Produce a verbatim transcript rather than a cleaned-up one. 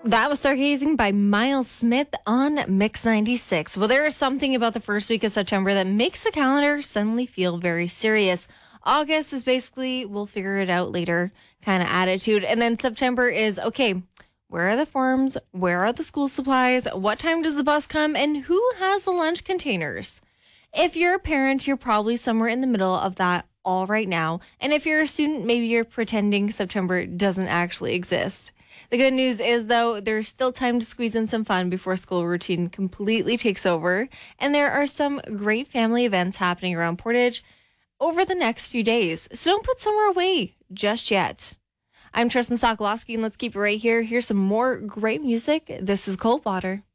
That was Stargazing by Miles Smith on Mix ninety-six. Well, there is something about the first week of September that makes the calendar suddenly feel very serious. August is basically, we'll figure it out later kind of attitude. And then September is, okay, where are the forms? Where are the school supplies? What time does the bus come? And who has the lunch containers? If you're a parent, you're probably somewhere in the middle of that all right now. And if you're a student, maybe you're pretending September doesn't actually exist. The good news is, though, there's still time to squeeze in some fun before school routine completely takes over. And there are some great family events happening around Portage over the next few days. So don't put summer away just yet. I'm Tristan Sokolowski, and let's keep it right here. Here's some more great music. This is Cold Water.